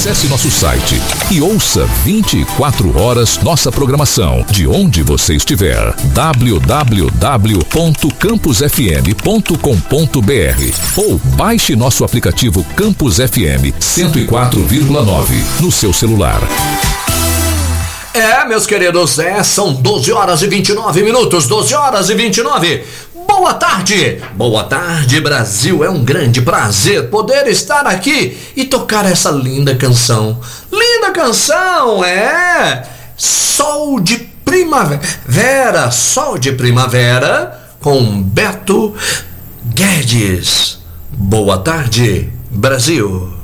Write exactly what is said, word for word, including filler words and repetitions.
Acesse nosso site e ouça vinte e quatro horas nossa programação de onde você estiver. w w w ponto campus f m ponto com ponto b r ou baixe nosso aplicativo Campus F M cento e quatro vírgula nove no seu celular. É, meus queridos, é, são doze horas e vinte e nove minutos, doze horas e vinte e nove. Boa tarde, boa tarde, Brasil. É um grande prazer poder estar aqui e tocar essa linda canção. Linda canção, é Sol de Primavera, Sol de Primavera, com Beto Guedes. Boa tarde, Brasil.